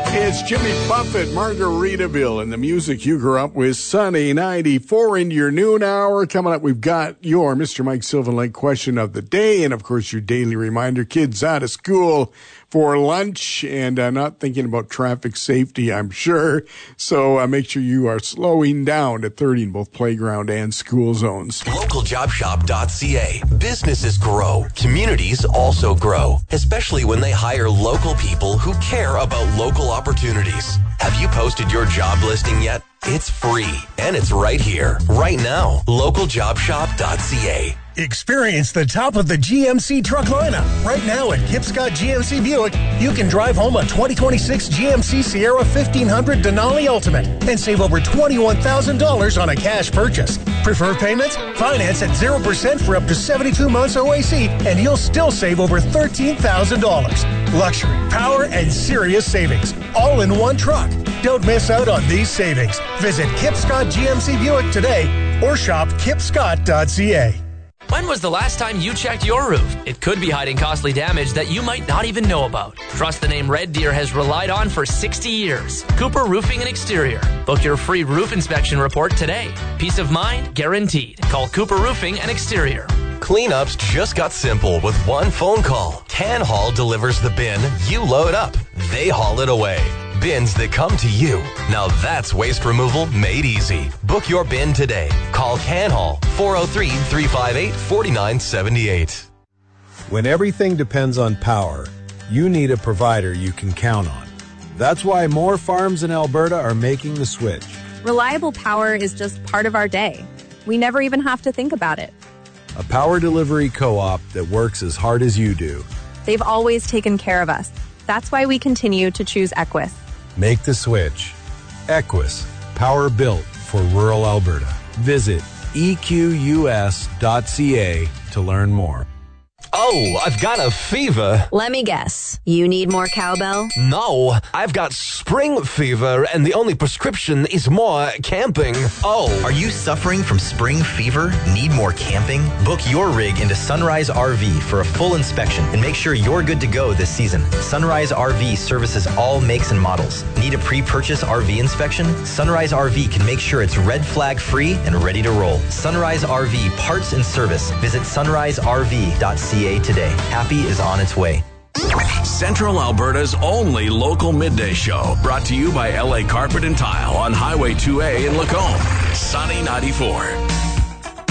It's Jimmy Buffett, Margaritaville, and the music you grew up with. Sunny 94 into your noon hour. Coming up, we've got your Mr. Mike Sylvan Lake question of the day. And, of course, your daily reminder. Kids out of school for lunch and not thinking about traffic safety, I'm sure. So make sure you are slowing down to 30 in both playground and school zones. LocalJobShop.ca. Businesses grow. Communities also grow, especially when they hire local people who care about local opportunities. Have you posted your job listing yet? It's free, and it's right here, right now. LocalJobShop.ca. Experience the top of the GMC truck lineup. Right now at Kip Scott GMC Buick, you can drive home a 2026 GMC Sierra 1500 Denali Ultimate and save over $21,000 on a cash purchase. Prefer payments? Finance at 0% for up to 72 months OAC, and you'll still save over $13,000. Luxury, power, and serious savings, all in one truck. Don't miss out on these savings. Visit Kip Scott GMC Buick today or shop kipscott.ca. When was the last time you checked your roof? It could be hiding costly damage that you might not even know about. Trust the name Red Deer has relied on for 60 years. Cooper Roofing and Exterior. Book your free roof inspection report today. Peace of mind guaranteed. Call Cooper Roofing and Exterior. Cleanups just got simple with one phone call. Can Haul delivers the bin, you load up, they haul it away. Bins that come to you. Now that's waste removal made easy. Book your bin today. Call Can Haul 403-358-4978. When everything depends on power, you need a provider you can count on. That's why more farms in Alberta are making the switch. Reliable power is just part of our day. We never even have to think about it. A power delivery co-op that works as hard as you do. They've always taken care of us. That's why we continue to choose Equus. Make the switch. Equus, power built for rural Alberta. Visit equs.ca to learn more. Oh, I've got a fever. Let me guess. You need more cowbell? No, I've got spring fever, and the only prescription is more camping. Oh. Are you suffering from spring fever? Need more camping? Book your rig into Sunrise RV for a full inspection and make sure you're good to go this season. Sunrise RV services all makes and models. Need a pre-purchase RV inspection? Sunrise RV can make sure it's red flag free and ready to roll. Sunrise RV parts and service. Visit sunriserv.ca today. Happy is on its way. Central Alberta's only local midday show, brought to you by LA Carpet and Tile on Highway 2A in Lacombe. Sunny 94.